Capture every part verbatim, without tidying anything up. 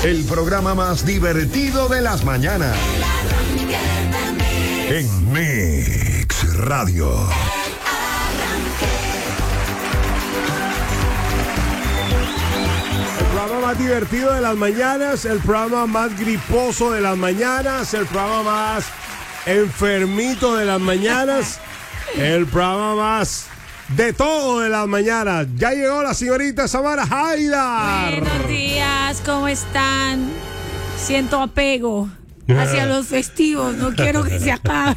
El programa más divertido de las mañanas. En Mix Radio. El programa más divertido de las mañanas, el programa más griposo de las mañanas, el programa más enfermito de las mañanas, el programa más de todo de las mañanas. Ya llegó la señorita Samara Haidar. Buenos días, ¿cómo están? Siento apego hacia los festivos, no quiero que se acabe.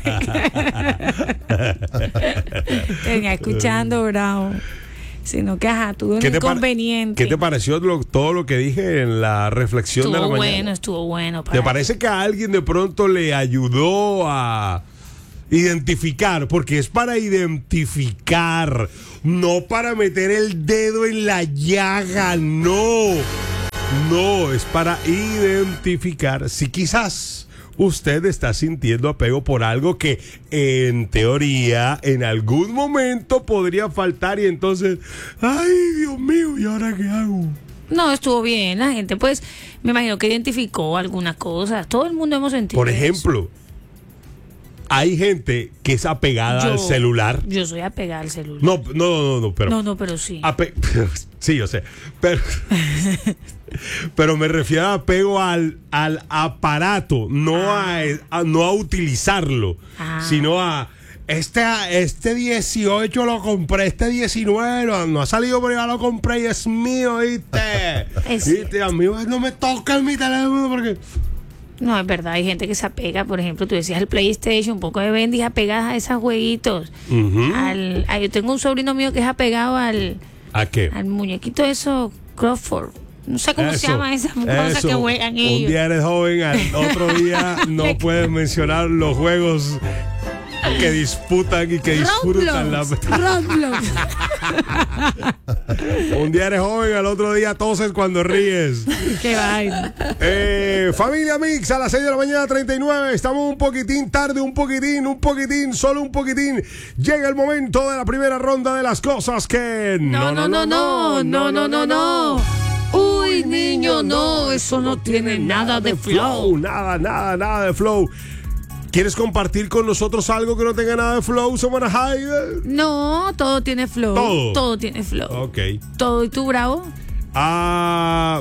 Venga, escuchando, bravo. Sino que, ajá, tuve un inconveniente. ¿Qué te pareció lo, todo lo que dije en la reflexión estuvo de la mañana? Estuvo bueno, estuvo bueno. ¿Te parece que a alguien de pronto le ayudó a identificar? Porque es para identificar, no para meter el dedo en la llaga, no. No, es para identificar si quizás usted está sintiendo apego por algo que en teoría en algún momento podría faltar y entonces, ay, Dios mío, ¿y ahora qué hago? No, estuvo bien, la gente pues me imagino que identificó alguna cosa, todo el mundo hemos sentido Por ejemplo, eso. Hay gente que es apegada yo, al celular. Yo soy apegada al celular. No, no, no, no, pero No, no, pero sí. Ape- sí, yo sé. Pero Pero me refiero a apego al, al aparato, no, ah. a, a no a utilizarlo, ah. sino a este, este dieciocho lo compré, este diecinueve no, no ha salido, pero ya lo compré y es mío, ¿viste? Es ¿Viste? A mí no me toca mi teléfono porque... No, es verdad, hay gente que se apega, por ejemplo, tú decías el PlayStation, un poco de Bendy apegadas a esos jueguitos. Uh-huh. Al, a, yo tengo un sobrino mío que es apegado al... ¿A qué? Al muñequito eso, Crawford. No sé cómo eso, se llama esa cosa que juegan ellos. Un día eres joven, al otro día no puedes mencionar los juegos que disputan y que disfrutan la... Roblox. Un día eres joven, al otro día toses cuando ríes. Qué vaina. Eh, familia Mix, a las seis de la mañana, treinta y nueve. Estamos un poquitín tarde, un poquitín, un poquitín, solo un poquitín. Llega el momento de la primera ronda de las cosas que... No, no, no, no, no, no, no, no. Uy, niño, no, eso no tiene nada de flow. Nada, nada, nada de flow. ¿Quieres compartir con nosotros algo que no tenga nada de flow, Samara Haidar? No, todo tiene flow. Todo. Todo tiene flow. Ok. Todo. ¿Y tú, Bravo? Ah,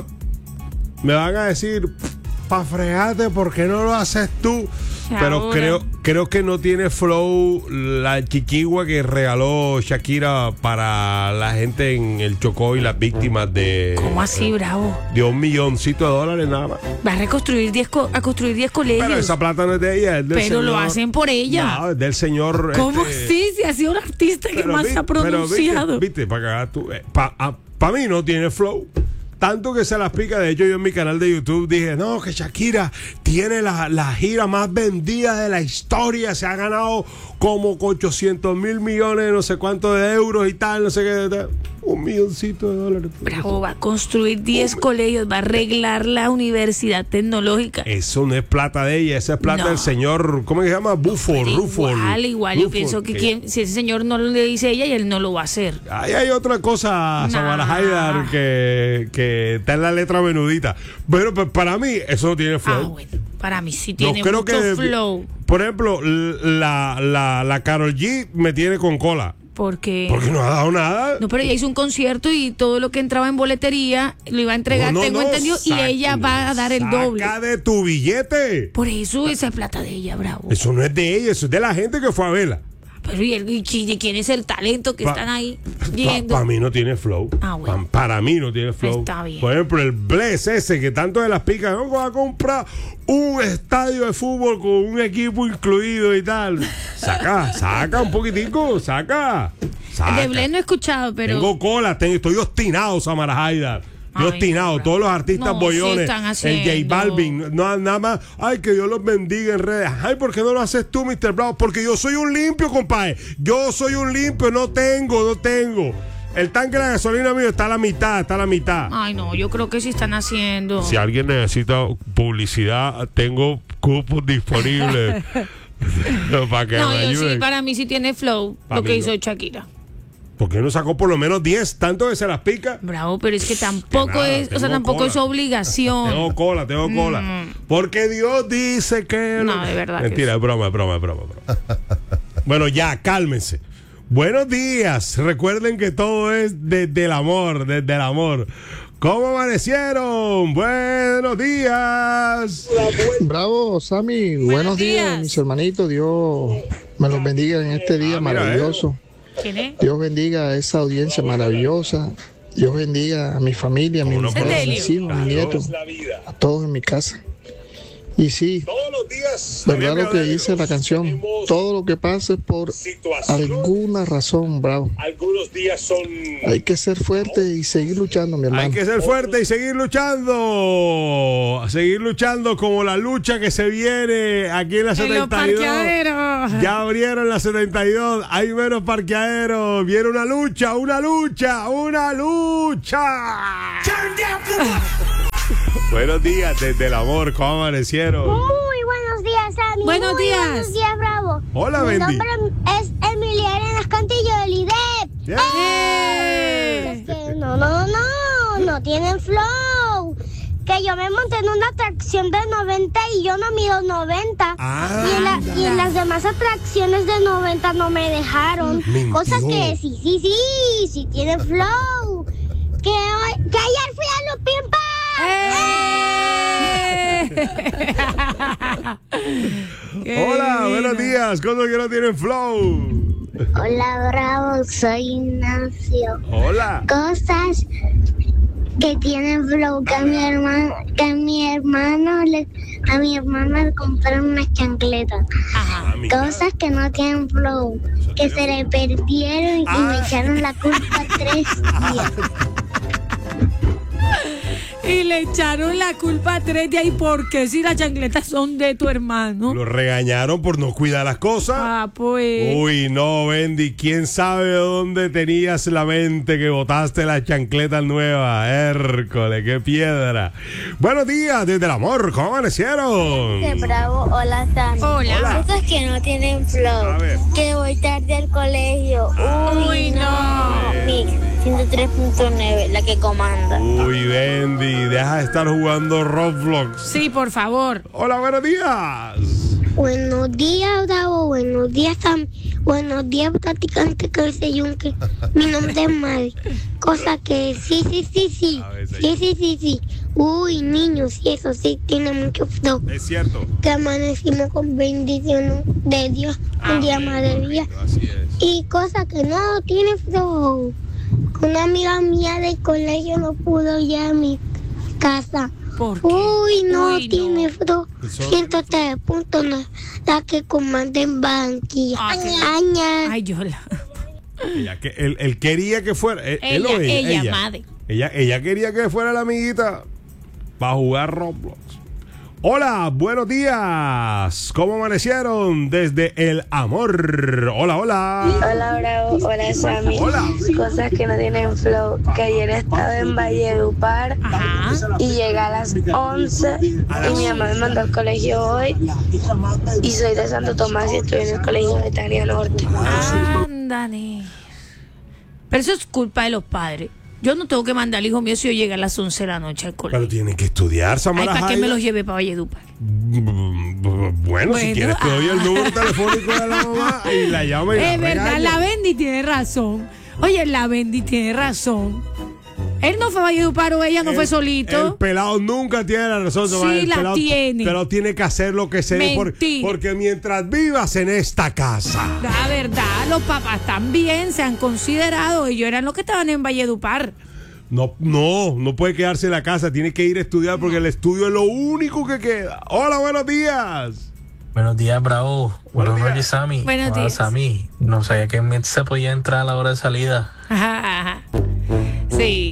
me van a decir, pa' fregarte, ¿por qué no lo haces tú? Pero Ahora. creo creo que no tiene flow la chiquigua que regaló Shakira para la gente en el Chocó y las víctimas de... ¿Cómo así, Bravo? De un milloncito de dólares nada más. Va a reconstruir diez co- a construir diez colegios. Pero esa plata no es de ella, es del Pero señor. lo hacen por ella. No, es del señor... ¿Cómo este... así? Si ha sido un artista que pero más vi, se ha pronunciado. Pero viste, viste, para cagar tú. Eh, para pa mí no tiene flow. Tanto que se las pica. De hecho, yo en mi canal de YouTube dije, no, que Shakira tiene la, la gira más vendida de la historia. Se ha ganado como ochocientos mil millones, no sé cuánto de euros y tal, no sé qué. Un milloncito de dólares. Bravo, va a construir diez colegios, va a arreglar la universidad tecnológica. Eso no es plata de ella, esa es plata no. del señor, ¿cómo se llama? Bufo, Pero Rufo. Igual, igual, Rufo, yo pienso que, que... Quien, si ese señor no lo le dice a ella, y él no lo va a hacer. Ahí hay otra cosa, Samara Haidar, que, que está en la letra menudita. Pero pues, para mí, eso no tiene flow. Ah, bueno, para mí sí tiene no, creo mucho que, flow. Por ejemplo, la, la, la Karol G me tiene con cola. Porque Porque no ha dado nada. No, pero ella hizo un concierto y todo lo que entraba en boletería lo iba a entregar, no, no, tengo no, entendido, saca, y ella va a dar el saca doble. Saca de tu billete. Por eso esa es plata de ella, Bravo. Eso no es de ella, eso es de la gente que fue a verla. Pero ¿y, el, y de quién es el talento que Pa, están ahí Para yendo? pa mí no tiene flow. Ah, bueno. pa, para mí no tiene flow. Está bien. Por ejemplo, el Bless ese que tanto de las picas, vamos a comprar un estadio de fútbol con un equipo incluido y tal. Saca, saca un poquitico, saca. saca. De Bless no he escuchado, pero... Tengo cola, tengo, estoy obstinado, Samara Haidar. Estoy Ay, obstinado, no, todos los artistas no, bollones, sí están el haciendo. J Balvin, no, nada más, ay, que Dios los bendiga en redes. Ay, ¿por qué no lo haces tú, mister Bravo? Porque yo soy un limpio, compadre. Yo soy un limpio, no tengo, no tengo. El tanque de la gasolina mío está a la mitad, está a la mitad. Ay, no, yo creo que sí están haciendo. Si alguien necesita publicidad, tengo cupos disponibles para que no, me yo ayuden. sí, para mí sí tiene flow Pa' lo que mí hizo no. Shakira. ¿Por qué no sacó por lo menos diez? ¿Tanto que se las pica? Bravo, pero es que tampoco nada, es, o sea, tengo tampoco cola. es obligación. Tengo cola, tengo cola. Mm. Porque Dios dice que... No, de verdad que Mentira, sí. es broma, es broma, es broma, es broma. Bueno, ya, cálmense. Buenos días. Recuerden que todo es desde el amor, desde el amor. ¿Cómo amanecieron? Buenos días. Bravo, Sammy. Buenos, días. días. mis hermanitos. Dios me los bendiga en este día Ah, mira, maravilloso. ¿Quién es? Dios bendiga a esa audiencia maravillosa. Dios bendiga a mi familia, a mi ¿Cómo no? mujer, a Delio. mis hijos, a mis nietos, a todos en mi casa. Y sí, Todos los días. verdad lo que dice la canción. Todo lo que pase por alguna razón, bravo. Algunos días son Hay que ser fuerte y seguir luchando, mi Hay hermano. que ser fuerte y seguir luchando. Seguir luchando como la lucha que se viene aquí en la En los setenta y dos. parqueaderos. Ya abrieron la setenta y dos. Hay menos parqueaderos. Viene una lucha, una lucha, una lucha. Buenos días desde el amor. ¿Cómo amanecieron? Muy buenos días, Sammy. Buenos Muy días. Buenos días, Bravo. Hola, Mi Bendy. nombre es Emilia Arenas Cantillo del I D E P. Yeah. ¡Eh! Es que no, no, no, no tienen flow. Que yo me monté en una atracción de noventa y yo no mido noventa. Ah, y, en la- y en las demás atracciones de noventa no me dejaron. Mintió. Cosas que sí, sí, sí, sí tienen flow. Que, hoy- que ayer fui a Lupin Park. ¡Eh! Hola, buenos días. ¿Cómo que no tienen flow? Hola, Bravo, soy Ignacio. Hola. Cosas que tienen flow, que a mi hermano, que a mi hermano le, a mi hermano le compraron unas chancletas. Ajá. Ah, mi Cosas que no tienen flow, que se le perdieron y Ah. me echaron la culpa tres días. Y le echaron la culpa a tres días. ¿Y por qué si las chancletas son de tu hermano? Lo regañaron por no cuidar las cosas. Ah, pues. Uy, no, Bendy, ¿quién sabe dónde tenías la mente que botaste las chancletas nuevas? Hércole, qué piedra. Buenos días, desde el amor, ¿cómo amanecieron? Bravo, hola, Sammy. Hola. Cosas que no tienen A flow, ver. que voy tarde al colegio. Uy, no. Mix ciento tres punto nueve, la que comanda. Uy, Bendy, deja de estar jugando Roblox. Sí, por favor. Hola, buenos días. Buenos días, Bravo. Buenos días, Sam. Buenos días, practicante que dice Yunque. Mi nombre es Mari. Cosa que sí, sí, sí, sí. A ver, Sí, sí, sí, sí. Uy, niños, sí, eso sí tiene mucho flow. Es cierto. Que amanecimos con bendición de Dios. Un día maravilloso. Así es. Y cosa que no tiene flow. Una amiga mía del colegio no pudo ir a mi casa. ¿Por qué? Uy, no Uy, no. tiene flow. Eso- ciento tres punto nueve, la que comanda en Barranquilla. Ah, qué- Aña. Ay, yo la. Ella, que, él, él quería que fuera. Él, él Ella, o ella, ella, ella. madre. Ella, ella quería que fuera la amiguita para jugar Roblox. Hola, buenos días. ¿Cómo amanecieron? Desde el amor. Hola, hola. Hola Bravo, hola Sammy. Hola. Cosas que no tienen flow. Que ayer estaba en Valledupar Ajá. y llegué a las once y mi mamá me mandó al colegio hoy y soy de Santo Tomás y estoy en el colegio de Tania Norte. Ándale. Pero eso es culpa de los padres. Yo no tengo que mandar al hijo mío si yo llego a las once de la noche al Pero colegio. tiene que estudiar, Ay, Samara ¿para qué Jaya. me los lleve para Valledupar? Bueno, si Bueno, quieres te doy el ah. número telefónico de la mamá y la llama y la Es verdad, regaña. la Bendy tiene razón. Oye, la Bendy tiene razón. Él no fue a Valledupar o ella no El- fue El solito. pelado nunca tiene la razón. Sí, Samara. El la pelado- tiene. Pero tiene que hacer lo que se dé. por- Mentira. Porque mientras vivas en esta casa. La verdad, los papás también se han considerado. Ellos eran los que estaban en Valledupar. No, no, no puede quedarse en la casa, tiene que ir a estudiar porque el estudio es lo único que queda. Hola, buenos días. Buenos días, Bravo. Buenos días. noches, Sammy. Buenos Hola, días. Sammy. No sabía que se podía entrar a la hora de salida. Ajá, ajá. Sí.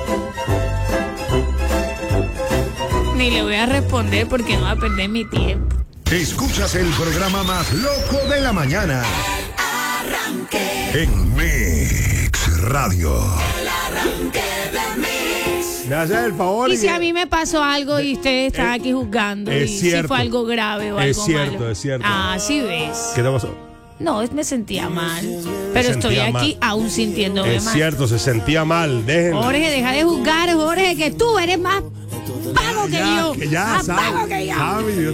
Ni le voy a responder porque no va a perder mi tiempo. Escuchas el programa más loco de la mañana. En Mix Radio. Me haces el favor. Y si a mí me pasó algo y ustedes están aquí juzgando es y cierto. si fue algo grave o Es algo cierto, malo. es cierto. Ah, sí ves. ¿Qué te pasó? No, me sentía mal. Pero Sentía estoy mal. aquí aún sintiéndome Es mal. cierto, se sentía mal. Déjenlo. Jorge, deja de juzgar, Jorge, que tú eres más vago que Ya, yo. que ya, más Sammy, vago que yo. Sammy, Dios